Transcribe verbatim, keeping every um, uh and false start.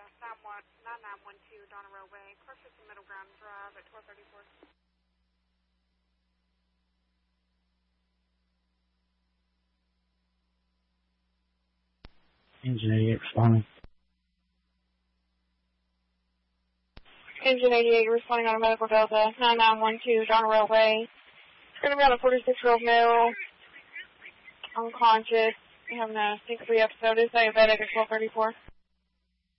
nine nine one two Donna Railway, closest to Middle Ground Drive at twelve thirty-four. Engine eighty-eight responding. Engine eighty-eight responding on a medical Delta, nine nine one two Donna Railway. It's going to be on a forty-six-year-old male, unconscious, having a syncope episode. Is diabetic at twelve thirty-four.